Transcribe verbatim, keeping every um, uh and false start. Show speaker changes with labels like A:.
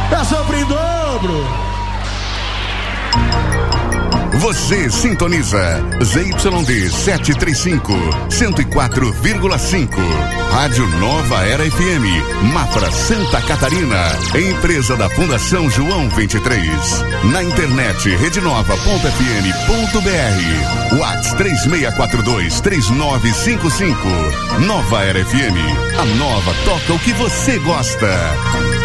A: É sofre em dobro.
B: Você sintoniza Z Y D setecentos e trinta e cinco, cento e quatro vírgula cinco. Rádio Nova Era F M, Mafra, Santa Catarina. Empresa da Fundação João vinte e três. Na internet, redenova ponto f m ponto b r. WhatsApp três seis quatro dois, três nove cinco cinco. Nova Era F M. A nova toca o que você gosta.